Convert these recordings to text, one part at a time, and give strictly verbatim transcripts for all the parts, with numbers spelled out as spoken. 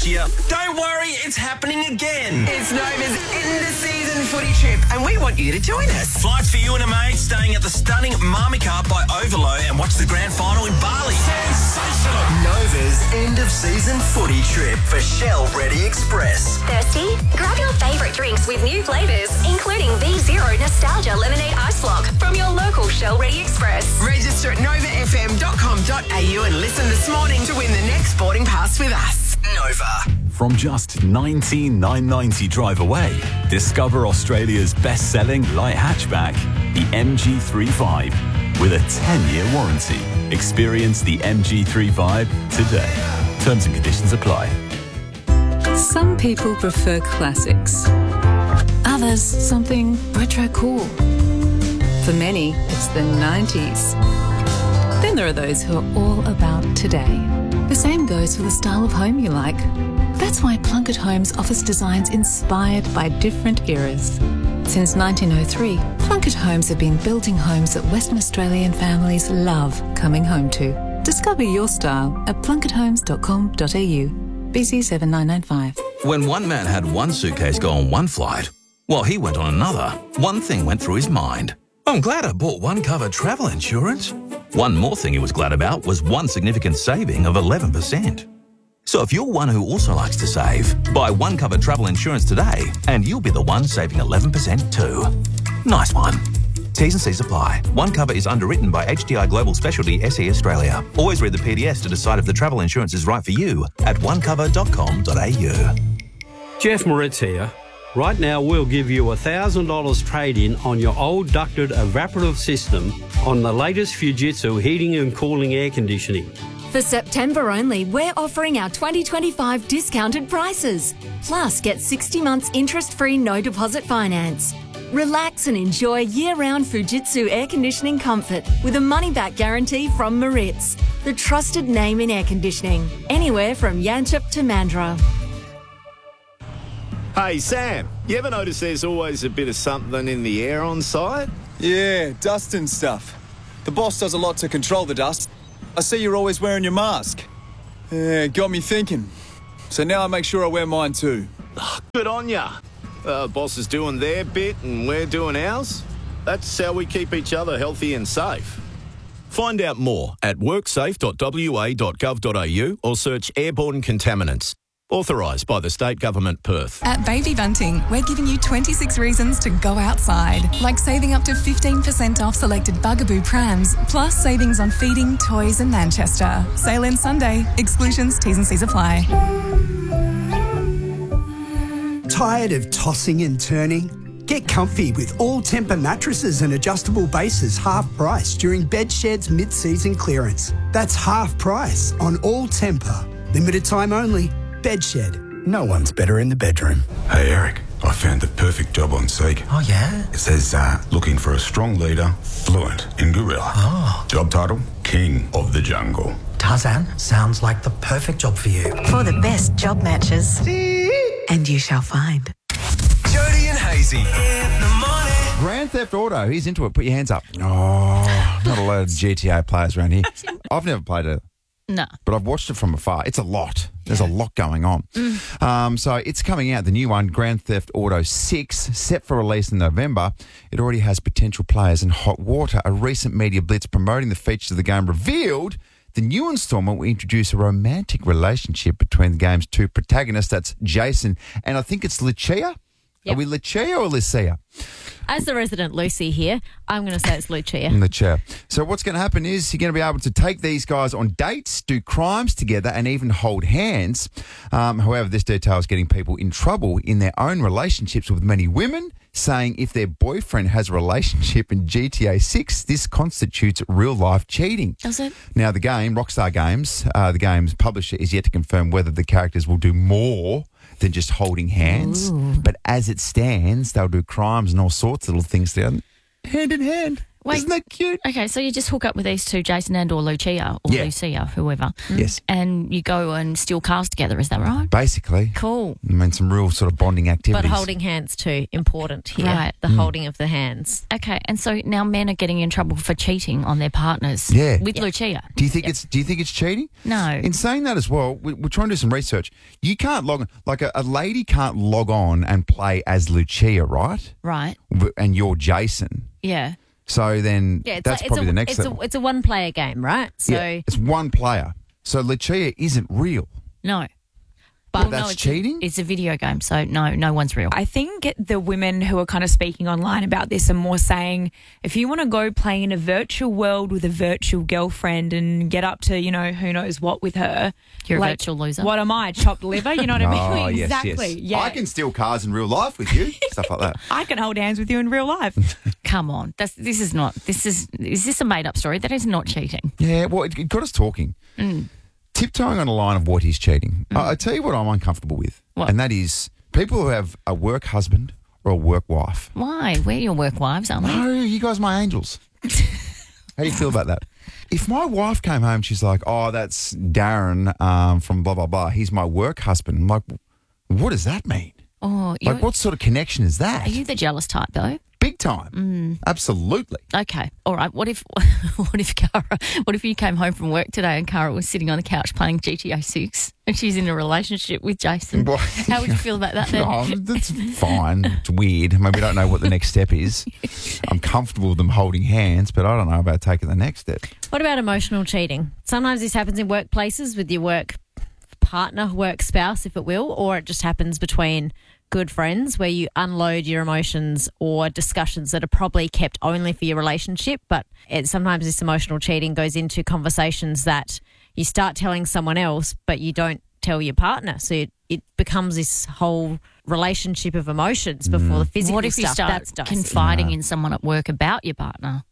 last year. Don't worry, it's happening again. It's Nova's end-of-season footy trip, and we want you to join us. Flights for you and a mate staying at the stunning Marmica by Overlow and watch the grand final in Bali. Sensational! Nova's end-of-season footy trip for Shell Ready Express. Thirsty? Grab your favourite drinks with new flavours, including V Zero Nostalgia Lemonade Ice Block from your local Shell Ready Express. Register at nova f m dot com dot a u and listen this morning to win the next boarding pass with us. Nova. From just nineteen thousand nine hundred ninety drive away, discover Australia's best-selling light hatchback, the M G three five, with a ten-year warranty. Experience the M G three five today. Terms and conditions apply. Some people prefer classics. Others, something retro cool. For many, it's the nineties. Then there are those who are all about today. The same goes for the style of home you like. That's why Plunkett Homes offers designs inspired by different eras. Since nineteen oh three, Plunkett Homes have been building homes that Western Australian families love coming home to. Discover your style at plunkett homes dot com dot a u. B C seven nine nine five. When one man had one suitcase go on one flight, while he went on another, one thing went through his mind. I'm glad I bought one cover travel insurance. One more thing he was glad about was one significant saving of eleven percent. So if you're one who also likes to save, buy one cover travel insurance today and you'll be the one saving eleven percent too. Nice one. T's and C's apply. One cover is underwritten by H D I Global Specialty S E Australia. Always read the P D S to decide if the travel insurance is right for you at one cover dot com dot a u. Jeff Moritz here. Right now we'll give you one thousand dollars trade-in on your old ducted evaporative system on the latest Fujitsu heating and cooling air conditioning. For September only, we're offering our twenty twenty-five discounted prices. Plus, get sixty months interest-free no deposit finance. Relax and enjoy year-round Fujitsu air conditioning comfort with a money-back guarantee from Moritz, the trusted name in air conditioning, anywhere from Yanchep to Mandurah. Hey, Sam, you ever notice there's always a bit of something in the air on site? Yeah, dust and stuff. The boss does a lot to control the dust. I see you're always wearing your mask. Yeah, got me thinking. So now I make sure I wear mine too. Good on ya. Uh, boss is doing their bit and we're doing ours. That's how we keep each other healthy and safe. Find out more at worksafe dot w a dot gov dot a u or search airborne contaminants. Authorised by the State Government, Perth. At Baby Bunting, we're giving you twenty-six reasons to go outside, like saving up to fifteen percent off selected Bugaboo prams, plus savings on feeding, toys and Manchester. Sale ends Sunday. Exclusions, T's and C's apply. Tired of tossing and turning? Get comfy with all-temper mattresses and adjustable bases half price during Bedshed's mid-season clearance. That's half price on all-temper. Limited time only. Bedshed. No one's better in the bedroom. Hey, Eric, I found the perfect job on Seek. Oh, yeah? It says, uh, looking for a strong leader, fluent in gorilla. Oh. Job title, King of the Jungle. Tarzan, sounds like the perfect job for you. For the best job matches. And you shall find. Jody and Hazy in the morning. Grand Theft Auto, he's into it. Put your hands up. Oh, not a lot of G T A players around here. I've never played it. No. But I've watched it from afar. It's a lot. There's a lot going on. Mm. Um, so it's coming out, the new one, Grand Theft Auto six, set for release in November. It already has potential players in hot water. A recent media blitz promoting the features of the game revealed the new installment will introduce a romantic relationship between the game's two protagonists. That's Jason and I think it's Lucia. Yep. Are we Lucia or Lucia? As the resident Lucy here, I'm going to say it's Lucia. Lucia. So what's going to happen is you're going to be able to take these guys on dates, do crimes together, and even hold hands. Um, however, this detail is getting people in trouble in their own relationships with many women, saying if their boyfriend has a relationship in G T A six, this constitutes real-life cheating. Does it? Now, the game, Rockstar Games, uh, the game's publisher, is yet to confirm whether the characters will do more than just holding hands. Ooh. But as it stands, they'll do crimes and all sorts of little things there, hand in hand. Wait, Isn't that cute? Okay, so you just hook up with these two, Jason and or Lucia or Yeah. Lucia, whoever. Yes. And you go and steal cars together, is that right? Basically. Cool. I mean, some real sort of bonding But activities. holding hands too, important here. Right. The Mm. holding of the hands. Okay, and so now men are getting in trouble for cheating on their partners. Yeah. With Lucia. Do you think it's Do you think it's cheating? No. In saying that as well, we, we're trying to do some research. You can't log on, like a, a lady can't log on and play as Lucia, right? Right. W- And you're Jason. Yeah. So then Yeah, it's that's like, probably it's a, the next it's level. A, it's a one player game, right? So yeah, it's one player. So Lucia isn't real. No. But Well, that's no, it's cheating? A, it's a video game, so no, no one's real. I think the women who are kind of speaking online about this are more saying, if you want to go play in a virtual world with a virtual girlfriend and get up to, you know, who knows what with her. You're a like, virtual loser. What am I, chopped liver? You know what I mean? Oh, yes, exactly. yes. Yeah. I can steal cars in real life with you, stuff like that. I can hold hands with you in real life. Come on. That's, this is not, this is, is this a made up story? That is not cheating. Yeah, well, it, it got us talking. Mm. Tiptoeing on a line of what is cheating. I, I tell you what I'm uncomfortable with, What? and that is people who have a work husband or a work wife. Why? We're your work wives, aren't we? No, you guys are my angels. How do you feel about that? If my wife came home, she's like, oh, that's Darren um, from blah, blah, blah. He's my work husband. I'm like, what does that mean? Oh, you're, Like, what sort of connection is that? are you the jealous type, though? Big time. Mm. Absolutely. Okay. All right. What if what if Cara what if you came home from work today and Cara was sitting on the couch playing G T A six and she's in a relationship with Jason? Well, How would you feel about that then? Oh, that's fine. It's weird. I mean, we don't know what the next step is. I'm comfortable with them holding hands, but I don't know about taking the next step. what about emotional cheating? Sometimes this happens in workplaces with your work partner, work spouse, if it will, or it just happens between good friends where you unload your emotions or discussions that are probably kept only for your relationship. But it, sometimes this emotional cheating goes into conversations that you start telling someone else, but you don't tell your partner. So it, it becomes this whole relationship of emotions before the physical What if stuff. you start That's dicey. confiding in someone at work about your partner?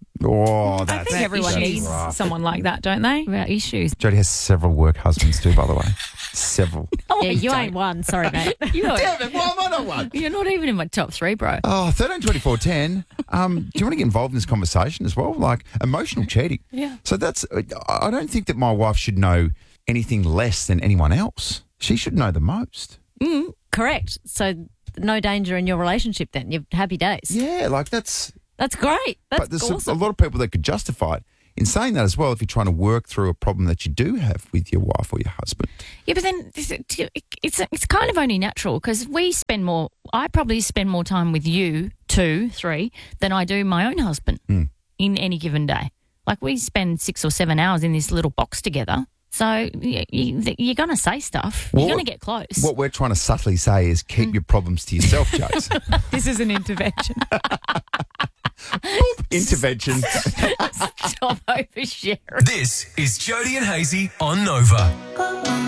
Oh, that's I think everyone that's needs rough. someone like that, don't they? About issues. Jodie has several work husbands too, by the way. Several. Yeah, you ain't one. Sorry, mate. You know, Damn it, why am I not one? You're not even in my top three, bro. Oh, thirteen twenty-four ten. Um, do you want to get involved in this conversation as well? Like emotional cheating. Yeah. So that's, I don't think that my wife should know anything less than anyone else. She should know the most. Mm, correct. So no danger in your relationship then. You're happy days. Yeah, like that's... That's great. That's but there's awesome. a, a lot of people that could justify it. In saying that as well, if you're trying to work through a problem that you do have with your wife or your husband. Yeah, but then this- it's it's kind of only natural because we spend more. I probably spend more time with you, two, three, than I do my own husband Mm. in any given day. Like we spend six or seven hours in this little box together. So you, you, you're going to say stuff. Well, you're going to get close. What we're trying to subtly say is keep your problems to yourself, Jokes. This is an intervention. Intervention. Stop oversharing. This is Jodie and Hazy on Nova.